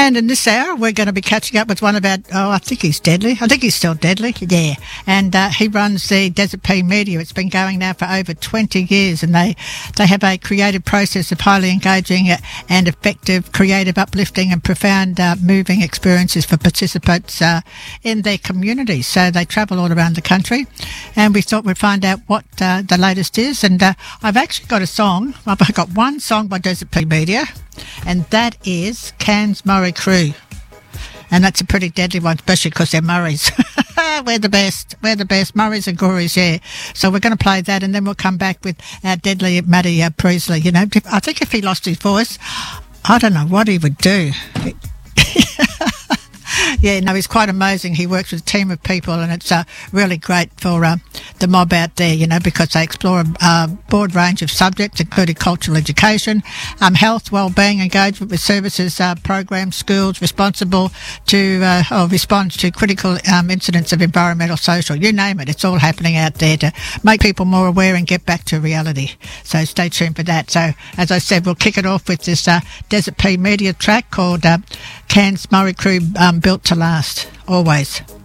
And in this hour, we're going to be catching up with one of our, I think he's deadly. I think he's still deadly. Yeah. And he runs the Desert Pea Media. It's been going now for over 20 years, and they have a creative process of highly engaging and effective, creative, uplifting and profound moving experiences for participants in their communities. So they travel all around the country, and we thought we'd find out what the latest is. And I've actually got a song. I've got one song by Desert Pea Media, and that is Cairns Murray Crew. And that's a pretty deadly one, especially because they're Murrays. We're the best. We're the best. Murrays and Gories, yeah. So we're going to play that, and then we'll come back with our deadly Matty Priestley. You know, I think if he lost his voice, I don't know what he would do. Yeah, no, he's quite amazing. He works with a team of people, and it's really great for the mob out there, you know, because they explore a broad range of subjects, including cultural education, health, wellbeing, engagement with services, programs, schools, responds to critical incidents of environmental, social, you name it. It's all happening out there to make people more aware and get back to reality. So stay tuned for that. So, as I said, we'll kick it off with this Desert Pea Media track called Cairns Murray Crew, Built to Last, always.